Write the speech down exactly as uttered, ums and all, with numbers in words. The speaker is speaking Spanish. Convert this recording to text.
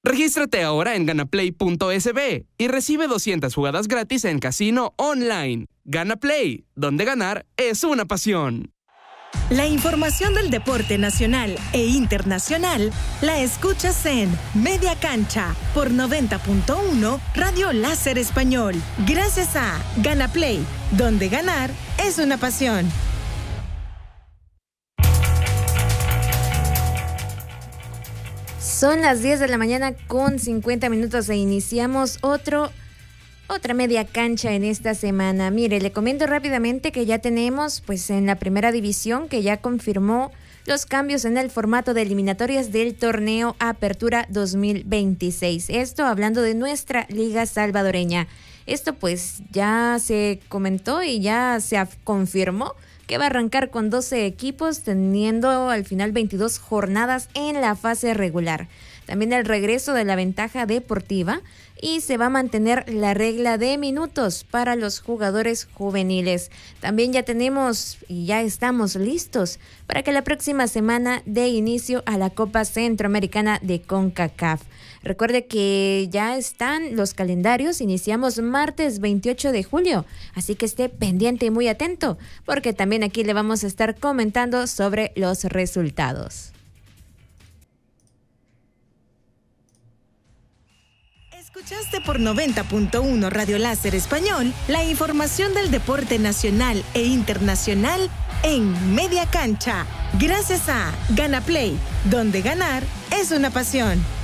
Regístrate ahora en ganaplay punto es be y recibe doscientas jugadas gratis en casino online. GanaPlay, donde ganar es una pasión. La información del deporte nacional e internacional la escuchas en Media Cancha por noventa punto uno Radio Láser Español. Gracias a GanaPlay, donde ganar es una pasión. Son las diez de la mañana con cincuenta minutos e iniciamos otro, otra media cancha en esta semana. Mire, le comento rápidamente que ya tenemos pues en la primera división que ya confirmó los cambios en el formato de eliminatorias del torneo Apertura dos mil veintiséis. Esto hablando de nuestra liga salvadoreña. Esto pues ya se comentó y ya se confirmó que va a arrancar con doce equipos, teniendo al final veintidós jornadas en la fase regular. También el regreso de la ventaja deportiva y se va a mantener la regla de minutos para los jugadores juveniles. También ya tenemos y ya estamos listos para que la próxima semana dé inicio a la Copa Centroamericana de CONCACAF. Recuerde que ya están los calendarios, iniciamos martes veintiocho de julio, así que esté pendiente y muy atento, porque también aquí le vamos a estar comentando sobre los resultados. Escuchaste por noventa punto uno Radio Láser Español la información del deporte nacional e internacional en Media Cancha, gracias a GanaPlay, donde ganar es una pasión.